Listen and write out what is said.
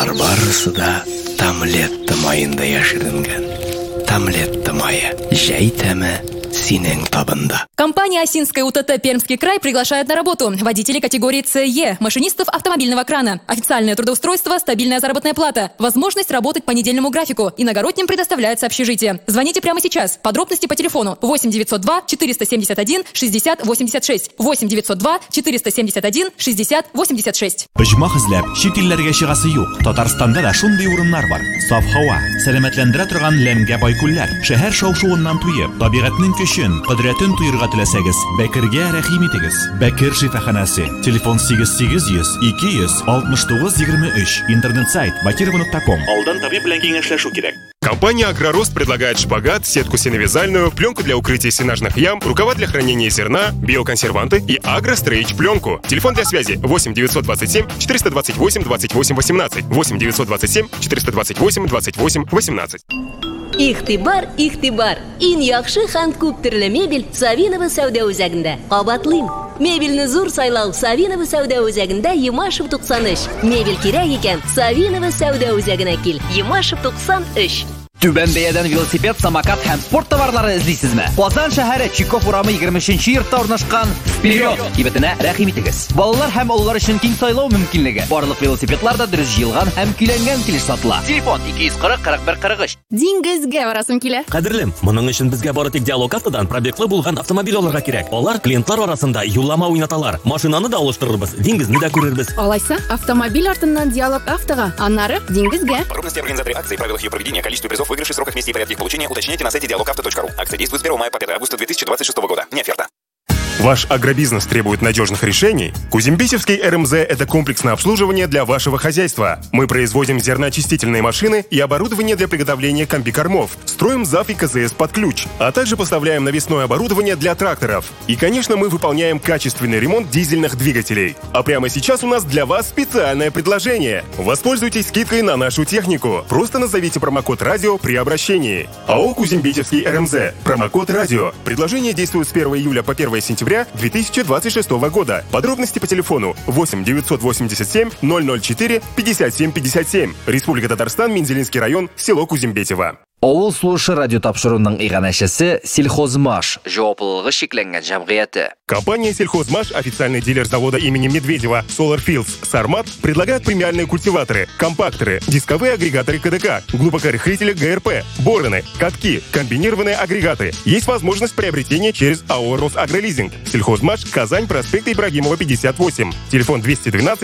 Барысы да Тамлетта майында яшерінген. Тамлетта майы жай тәмі синең табында. Компания «Осинская УТТ Пермский край» приглашает на работу водителей категории ЦЕ, машинистов автомобильного крана. Официальное трудоустройство, стабильная заработная плата, возможность работать по недельному графику. Иногородним предоставляется общежитие. Звоните прямо сейчас. Подробности по телефону 8 902 471 60 86. 8 902 471 60 86. Оҗмах эзләп чит илләргә чыгасы юк. Татарстанда да шундый урыннар бар. Саф һава, сәламәтләндерә торган ләмгә бай күлләр. Шәһәр шау-шуыннан туеп, табигатьнең көчен, кодрәтен туйырга теләсәгез, Бәкергә рәхим итегез. Бәкер шифаханәсе. Телефон 8800 200 69 23. Интернет-сайт bakirova.com. Алдан табиб белән киңәшләшү кирәк. Компания «Агророст» предлагает шпагат, сетку сеновязальную, пленку для укрытия сенажных ям, рукава для хранения зерна, биоконсерванты и агрострейч пленку. Телефон для связи 8 927 428 28 18. 8 927 428 28 18. Ихтибар. Иң яхшы һәм күп төрле мебель Савинова сәүдә үзәгендә. Кабатлыйм. Мебельне зур сайлау Савинова сәүдә үзәгендә Ямашев 93. Мебель кирәк икән Савинова сәүдә үзәгенә кил. Ямашев 93. Түбән бәядән велосипед, самокат һәм спорт товарлары эзлисезме? Казан шәһәре Чиков урамы 23-нче йортта урнашкан «Вперед» кибетенә рәхим итегез. Балалар һәм олылар өчен киң сайлау мөмкинлеге. Барлык велосипедлар да дөрес җыелган һәм көйләнгән килеш сатыла. Телефон 240 41 43. Диңгезгә барасым килә. Кадерлем, моның өчен безгә бары тик диалог автодан пробеглы булган автомобиль алырга кирәк. Алар клиентлар арасында юллама уйнаталар. Машинаны да алыштырырбыз, диңгезне дә күрербез. Алайса, автомобиль артыннан диалог автога, аннары диңгезгә. Подробности организаторы акции, правилах ее проведения, количестве призов, выигрышей, сроках, месте и порядке их получения уточняйте на сайте dialogauto.ru. Акция действует с 1 мая по 5 августа 2026 года. Не оферта. Ваш агробизнес требует надежных решений? Кузембисевский РМЗ – это комплексное обслуживание для вашего хозяйства. Мы производим зерноочистительные машины и оборудование для приготовления комбикормов. Строим ЗАФ и КЗС под ключ, а также поставляем навесное оборудование для тракторов. И, конечно, мы выполняем качественный ремонт дизельных двигателей. А прямо сейчас у нас для вас специальное предложение. Воспользуйтесь скидкой на нашу технику. Просто назовите промокод «Радио» при обращении. АО «Кузембисевский РМЗ». Промокод «Радио». Предложение действует с 1 июля по 1 сентября 2026 года. Подробности по телефону 8 987 004 57 57. Республика Татарстан, Мензелинский район, село Кузембетево. Авыл слушы радио тапшыруның иганәчесе Сельхозмаш, җаваплылыгы шикләнгән җәмгыяте. Компания «Сельхозмаш», официальный дилер завода имени Медведева Solar Fields Сармат, предлагает премиальные культиваторы, компакторы, дисковые агрегаторы КДК, глубокорыхлители ГРП, бороны, катки, комбинированные агрегаты. Есть возможность приобретения через АО «Росагролизинг». Сельхозмаш, Казань, проспект Ибрагимова, 58. Телефон 212